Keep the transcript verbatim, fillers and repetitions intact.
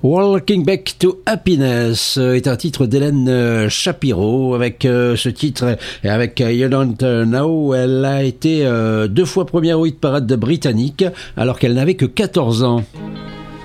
Walking Back to Happiness est un titre d'Hélène Shapiro. Avec euh, ce titre et avec euh, You Don't Know, elle a été euh, deux fois première au hit parade britannique alors qu'elle n'avait que quatorze ans.